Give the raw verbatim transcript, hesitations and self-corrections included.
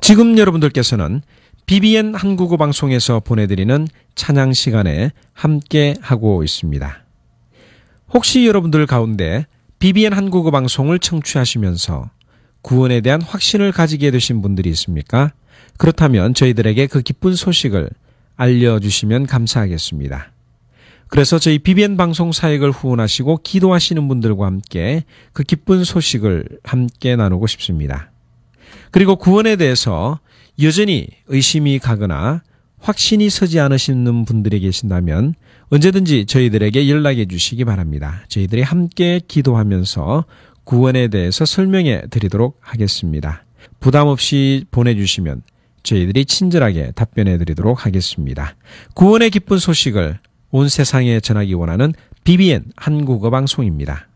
지금 여러분들께서는 비비엔 한국어 방송에서 보내드리는 찬양 시간에 함께 하고 있습니다. 혹시 여러분들 가운데 비비엔 한국어 방송을 청취하시면서 구원에 대한 확신을 가지게 되신 분들이 있습니까? 그렇다면 저희들에게 그 기쁜 소식을 알려주시면 감사하겠습니다. 그래서 저희 비비엔 방송 사역을 후원하시고 기도하시는 분들과 함께 그 기쁜 소식을 함께 나누고 싶습니다. 그리고 구원에 대해서 여전히 의심이 가거나 확신이 서지 않으시는 분들이 계신다면 언제든지 저희들에게 연락해 주시기 바랍니다. 저희들이 함께 기도하면서 구원에 대해서 설명해 드리도록 하겠습니다. 부담 없이 보내주시면 저희들이 친절하게 답변해 드리도록 하겠습니다. 구원의 기쁜 소식을 온 세상에 전하기 원하는 비비엔 한국어 방송입니다.